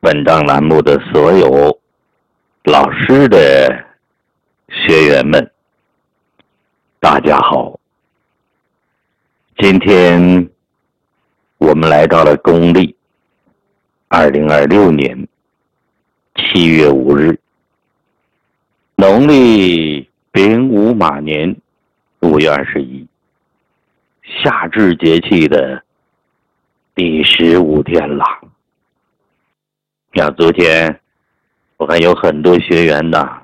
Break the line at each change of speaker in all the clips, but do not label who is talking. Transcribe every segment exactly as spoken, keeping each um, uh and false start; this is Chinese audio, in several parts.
本章栏目的所有老师的学员们，大家好。今天我们来到了公历二零二六年七月五日，农历丙午马年五月二十一，夏至节气的第十五天了。那昨天我看有很多学员呢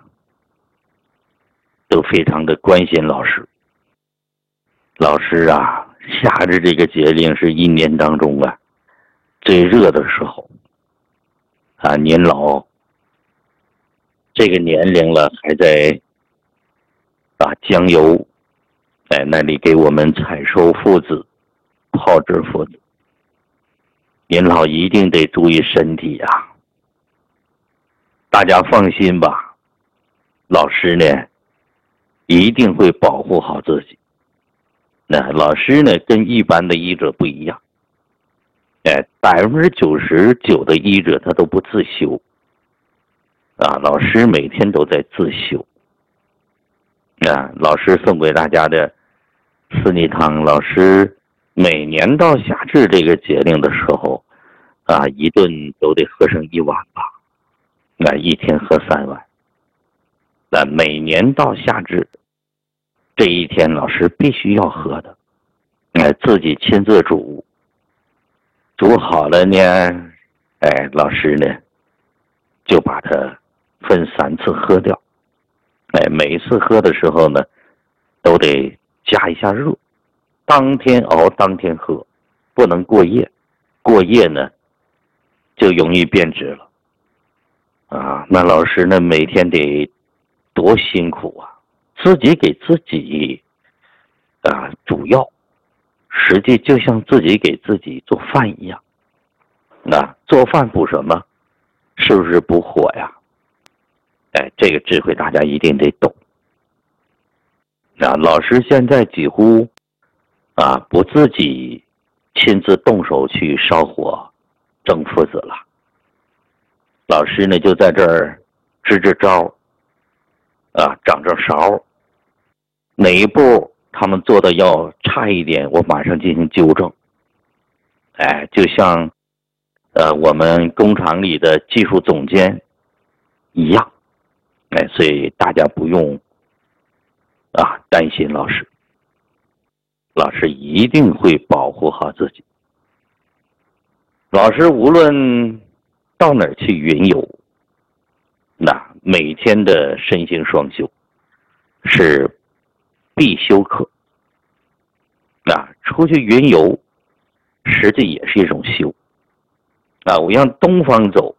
都非常的关心老师。老师啊，夏至这个节令是一年当中啊最热的时候啊，您老这个年龄了还在啊江油在那里给我们采收附子炮制附子，您老一定得注意身体啊。大家放心吧，老师呢一定会保护好自己。那老师呢跟一般的医者不一样，哎，百分之九十九的医者他都不自修啊，老师每天都在自修。啊，老师送给大家的四逆汤，老师每年到夏至这个节令的时候啊，一顿都得喝上一碗吧。那一天喝三碗，那每年到夏至这一天，老师必须要喝的，哎，自己亲自煮，煮好了呢，哎，老师呢就把它分三次喝掉，哎，每一次喝的时候呢，都得加一下热，当天熬当天喝，不能过夜，过夜呢就容易变质了。啊，那老师呢每天得多辛苦啊，自己给自己啊煮药，实际就像自己给自己做饭一样。那做饭补什么？是不是补火呀？哎，这个智慧大家一定得懂。那老师现在几乎啊不自己亲自动手去烧火蒸附子了。老师呢就在这儿支支招啊，掌掌勺，哪一步他们做的要差一点，我马上进行纠正。哎，就像呃我们工厂里的技术总监一样。哎，所以大家不用啊担心老师，老师一定会保护好自己。老师无论到哪儿去云游，那每天的身心双修是必修课。那出去云游实际也是一种修啊。我向东方走，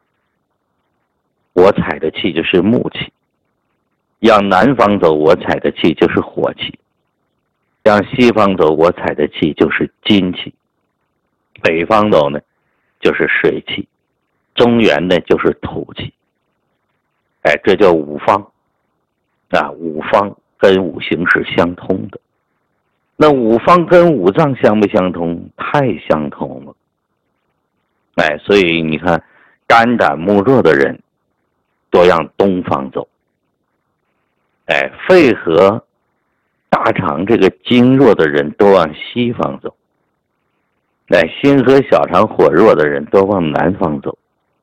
我踩的气就是木气；向南方走，我踩的气就是火气；向西方走，我踩的气就是金气；北方走呢就是水气；中原呢就是土气。哎，这叫五方啊，五方跟五行是相通的。那五方跟五脏相不相通？太相通了。哎，所以你看肝胆木弱的人多让东方走，哎，肺和大肠这个经弱的人都往西方走，哎，心和小肠火弱的人都往南方走，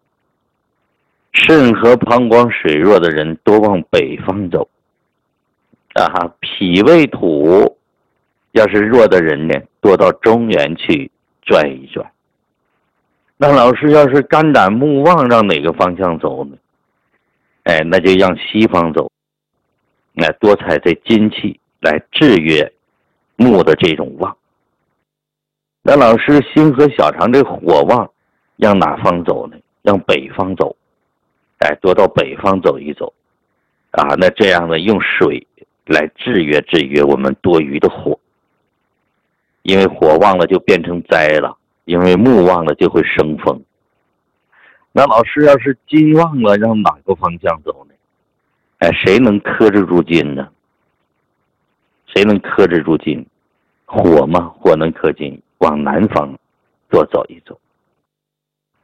肾和膀胱水弱的人多往北方走啊，脾胃土要是弱的人呢，多到中原去转一转。那老师要是肝胆木旺，让哪个方向走呢？哎，那就让西方走，哎，多采这金气来制约木的这种旺。那老师心和小肠这火旺，让哪方走呢？让北方走，哎，多到北方走一走啊。那这样呢，用水来制约制约我们多余的火，因为火旺了就变成灾了，因为木旺了就会生风。那老师要是金旺了，让哪个方向走呢？哎，谁能克制住金呢？谁能克制住金？火嘛，火能克金，往南方多走一走。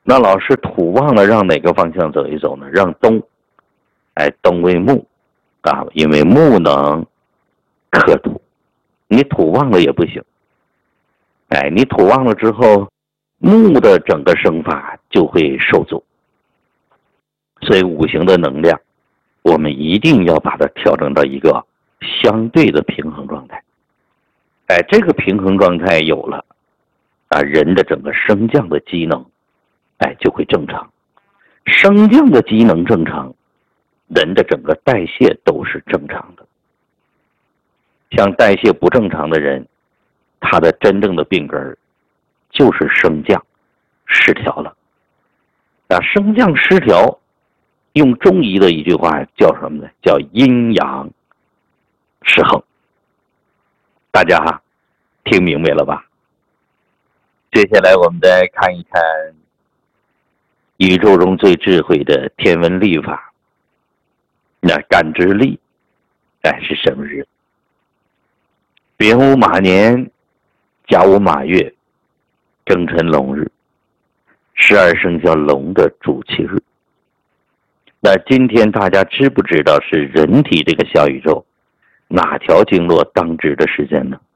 那老师土旺了，让哪个方向走一走呢？让东，哎，东为木啊，因为木能克土，你土旺了也不行。哎，你土旺了之后，木的整个生发就会受阻。所以五行的能量，我们一定要把它调整到一个相对的平衡状态。哎，这个平衡状态有了啊，人的整个升降的机能，哎，就会正常。升降的机能正常，人的整个代谢都是正常的。像代谢不正常的人，他的真正的病根就是升降失调了。啊，升降失调，用中医的一句话叫什么呢？叫阴阳失衡。大家哈听明白了吧？接下来我们再看一看宇宙中最智慧的天文历法。那干支历，哎，是什么日子？丙午马年，甲午马月，庚辰龙日，十二生肖龙的主气日。那今天大家知不知道是人体这个小宇宙哪条经络当值的时间呢？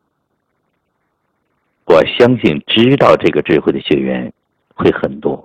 我相信知道这个智慧的学员会很多，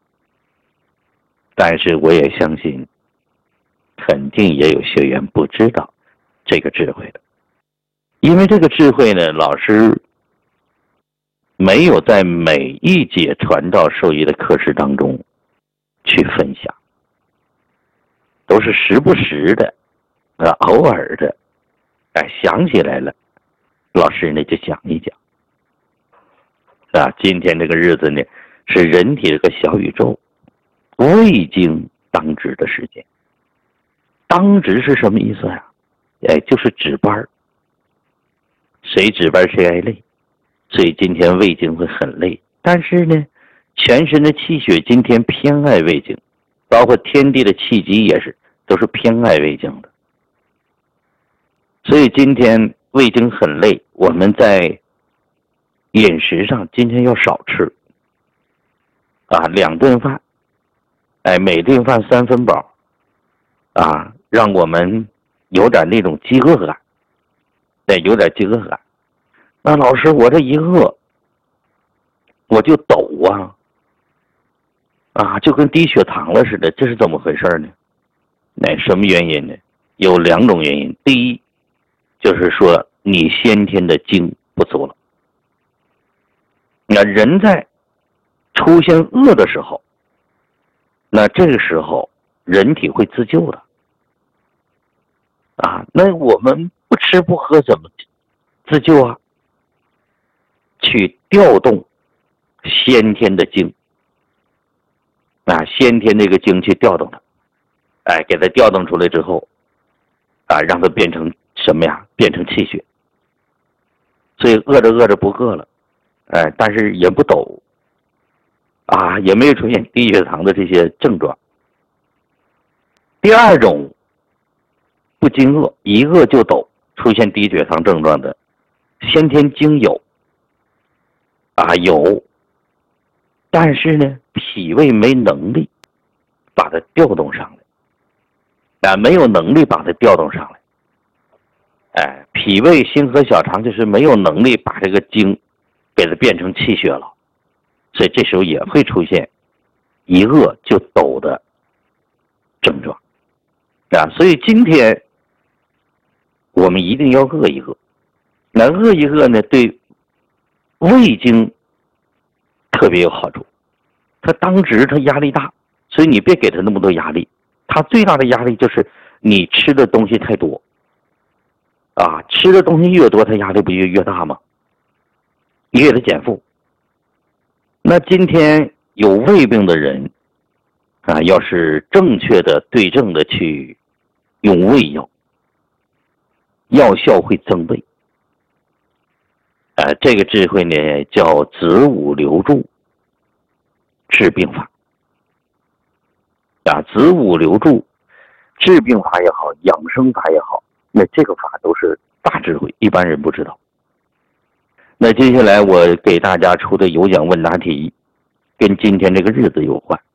但是我也相信肯定也有学员不知道这个智慧的。因为这个智慧呢，老师没有在每一节传道授业的课时当中去分享，都是时不时的啊，偶尔的哎想起来了，老师呢就讲一讲啊。今天这个日子呢，是人体这个小宇宙未经当值的时间。当值是什么意思呀？哎，就是值班，谁值班谁挨累。所以今天胃经会很累，但是呢，全身的气血今天偏爱胃经，包括天地的气机也是，都是偏爱胃经的。所以今天胃经很累，我们在饮食上今天要少吃啊，两顿饭，哎，每顿饭三分饱啊，让我们有点那种饥饿感，对，有点饥饿感。那老师，我这一饿我就抖啊啊，就跟低血糖了似的，这是怎么回事呢？那什么原因呢？有两种原因。第一，就是说你先天的精不足了。那人在出现饿的时候，那这个时候人体会自救的啊。那我们不吃不喝怎么自救啊？去调动先天的精啊，先天这个精去调动它，哎，给它调动出来之后啊，让它变成什么呀？变成气血。所以饿着饿着不饿了，哎，但是也不抖啊，也没有出现低血糖的这些症状。第二种不经饿，一饿就抖，出现低血糖症状的，先天精有啊有，但是呢，脾胃没能力把它调动上来，啊，没有能力把它调动上来。哎，脾胃心和小肠就是没有能力把这个精给它变成气血了，所以这时候也会出现一饿就抖的症状啊。所以今天我们一定要饿一饿，那饿一饿呢，对胃经特别有好处。他当值他压力大，所以你别给他那么多压力。他最大的压力就是你吃的东西太多啊，吃的东西越多，他压力不就越大吗？你给他减负。那今天有胃病的人啊，要是正确的对症的去用胃药，药效会增倍。呃，这个智慧呢叫子午流注治病法啊，子午流注治病法也好，养生法也好，那这个法都是大智慧，一般人不知道。那接下来我给大家出的有奖问答题跟今天这个日子有关。